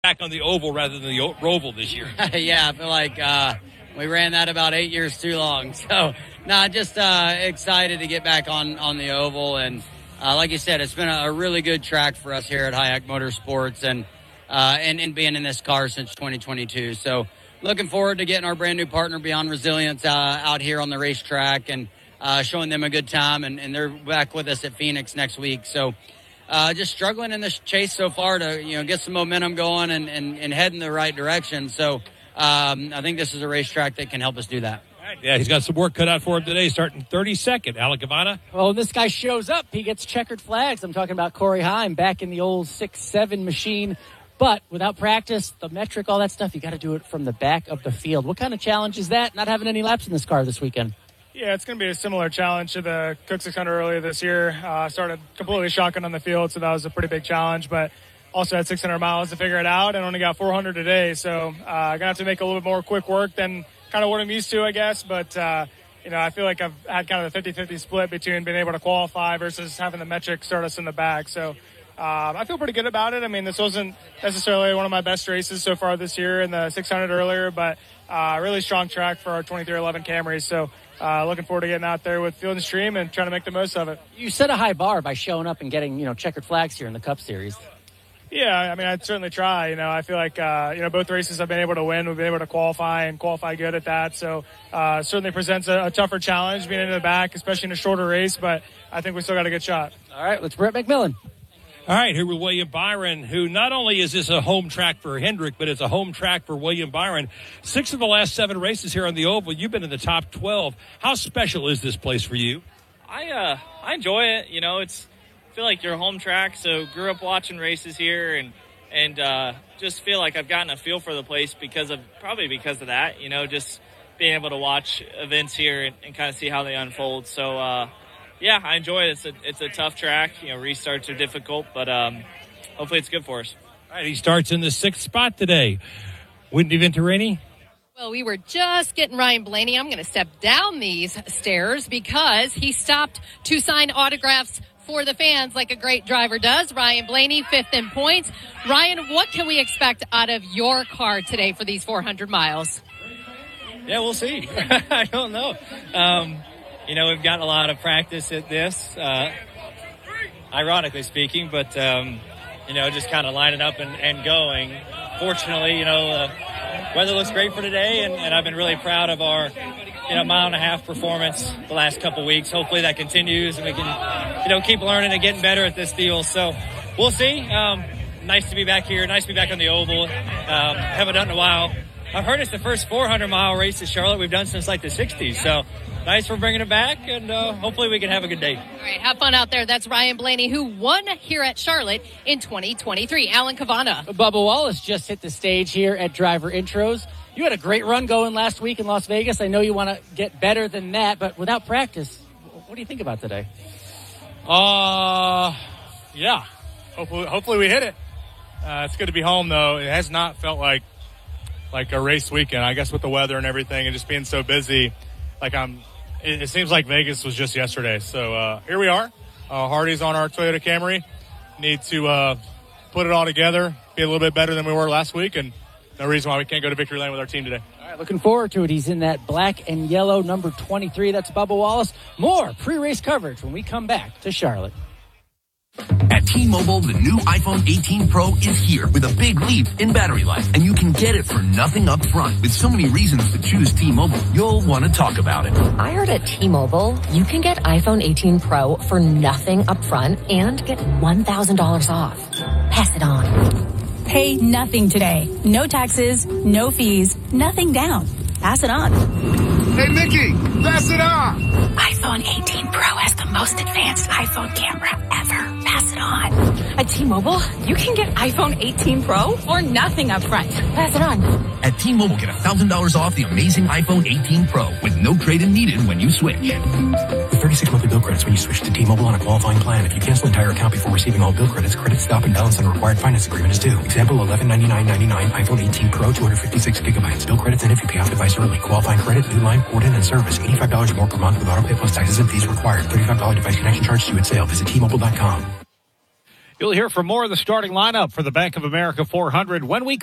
back on the oval rather than the Roval this year? Yeah, I feel like we ran that about 8 years too long. So, just excited to get back on the oval. And like you said, it's been a really good track for us here at Hayek Motorsports and being in this car since 2022. So looking forward to getting our brand new partner Beyond Resilience out here on the racetrack and showing them a good time. And they're back with us at Phoenix next week. So just struggling in this chase so far to, get some momentum going and head in the right direction. So I think this is a racetrack that can help us do that. Yeah, he's got some work cut out for him today, starting 32nd. Alan Cavana. Well, when this guy shows up, he gets checkered flags. I'm talking about Corey Heim back in the old 6-7 machine. But without practice, the metric, all that stuff, you got to do it from the back of the field. What kind of challenge is that, not having any laps in this car this weekend? Yeah, it's going to be a similar challenge to the Cook 600 earlier this year. Started completely shotgun on the field, so that was a pretty big challenge. But also had 600 miles to figure it out and only got 400 today. So going to have to make a little bit more quick work than kind of what I'm used to, I guess. But, I feel like I've had kind of a 50-50 split between being able to qualify versus having the metric start us in the back. So I feel pretty good about it. I mean, this wasn't necessarily one of my best races so far this year in the 600 earlier, but really strong track for our 2311 Camrys. So looking forward to getting out there with Field & Stream and trying to make the most of it. You set a high bar by showing up and getting, checkered flags here in the Cup Series. Yeah, I mean, I'd certainly try. I feel like, both races I've been able to win. We've been able to qualify good at that. So certainly presents a tougher challenge being in the back, especially in a shorter race. But I think we still got a good shot. All right, let's Brett McMillan. All right, here with William Byron, who not only is this a home track for Hendrick, but it's a home track for William Byron. 6 of the last 7 races here on the Oval, you've been in the top 12. How special is this place for you? I enjoy it. I feel like your home track, so grew up watching races here and just feel like I've gotten a feel for the place because of that, just being able to watch events here and kind of see how they unfold. So, I enjoy it. It's a tough track. Restarts are difficult, but hopefully it's good for us. All right, he starts in the 6th spot today. Whitney Venturini. Well, we were just getting Ryan Blaney. I'm going to step down these stairs because he stopped to sign autographs for the fans like a great driver does. Ryan Blaney, 5th in points. Ryan, what can we expect out of your car today for these 400 miles? Yeah, we'll see. I don't know. We've got a lot of practice at this, ironically speaking, but, just kind of lining up and going. Fortunately, weather looks great for today, and I've been really proud of our, mile-and-a-half performance the last couple weeks. Hopefully that continues, and we can, keep learning and getting better at this deal. So we'll see. Nice to be back here. Nice to be back on the Oval. Haven't done it in a while. I've heard it's the first 400-mile race at Charlotte we've done since, like, the 60s. So nice for bringing it back, and hopefully we can have a good day. All right, have fun out there. That's Ryan Blaney, who won here at Charlotte in 2023. Alan Cavana. Bubba Wallace just hit the stage here at Driver Intros. You had a great run going last week in Las Vegas. I know you want to get better than that, but without practice, what do you think about today? Yeah. Hopefully we hit it. It's good to be home, though. It has not felt like a race weekend. I guess with the weather and everything and just being so busy, it seems like Vegas was just yesterday. So here we are. Hardy's on our Toyota Camry. Need to put it all together, be a little bit better than we were last week, and no reason why we can't go to victory lane with our team today. All right, looking forward to it. He's in that black and yellow number 23. That's Bubba Wallace. More pre-race coverage when we come back to Charlotte. At T-Mobile, the new iPhone 18 Pro is here with a big leap in battery life, and you can get it for nothing up front. With so many reasons to choose T-Mobile, you'll want to talk about it. I heard at T-Mobile, you can get iPhone 18 Pro for nothing up front and get $1,000 off. Pass it on. Pay nothing today. No taxes, no fees, nothing down. Pass it on. Hey, Mickey, pass it on. iPhone 18 Pro has the most advanced iPhone camera ever. Pass it on. At T-Mobile, you can get iPhone 18 Pro for nothing up front. Pass it on. At T-Mobile, get $1,000 off the amazing iPhone 18 Pro with no trade-in needed when you switch. With 36 monthly bill credits when you switch to T-Mobile on a qualifying plan. If you cancel entire account before receiving all bill credits, credit stop and balance on a required finance agreement is due. Example, $1199.99 iPhone 18 Pro, 256 gigabytes. Bill credits in if you pay off device early. Qualifying credit, new line, port-in, and service. $85 or more per month with auto pay plus taxes and fees required. $35 device connection charge due at sale. Visit T-Mobile.com. You'll hear from more of the starting lineup for the Bank of America 400 when we